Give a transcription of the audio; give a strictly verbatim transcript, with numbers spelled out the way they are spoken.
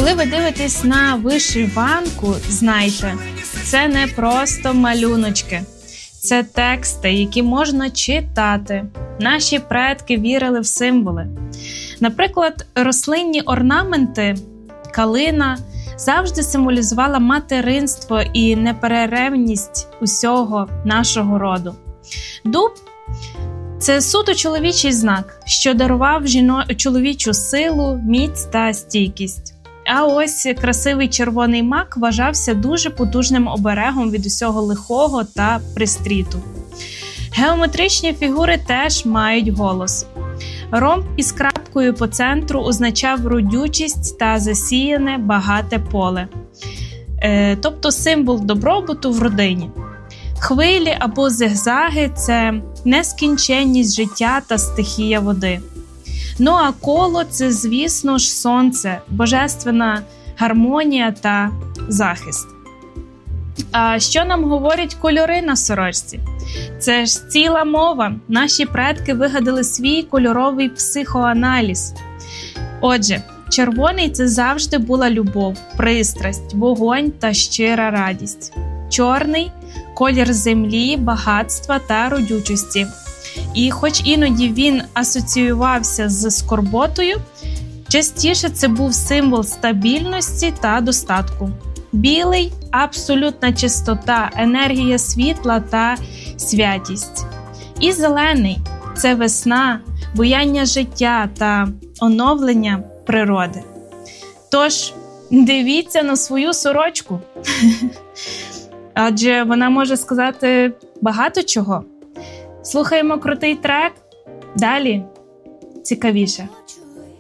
Коли ви дивитесь на вишиванку, знайте, це не просто малюночки. Це тексти, які можна читати. Наші предки вірили в символи. Наприклад, рослинні орнаменти, калина, завжди символізувала материнство і неперервність усього нашого роду. Дуб – це суто чоловічий знак, що дарував жіно... чоловічу силу, міць та стійкість. А ось красивий червоний мак вважався дуже потужним оберегом від усього лихого та пристріту. Геометричні фігури теж мають голос. Ромб із крапкою по центру означав родючість та засіяне багате поле. Е, тобто символ добробуту в родині. Хвилі або зигзаги – це нескінченність життя та стихія води. Ну а коло – це, звісно ж, сонце, божественна гармонія та захист. А що нам говорять кольори на сорочці? Це ж ціла мова. Наші предки вигадали свій кольоровий психоаналіз. Отже, червоний – це завжди була любов, пристрасть, вогонь та щира радість. Чорний – колір землі, багатства та родючості. І хоч іноді він асоціювався з скорботою, частіше це був символ стабільності та достатку. Білий – абсолютна чистота, енергія світла та святість. І зелений – це весна, буяння життя та оновлення природи. Тож, дивіться на свою сорочку, адже вона може сказати багато чого. Слухаємо крутий трек, далі цікавіше.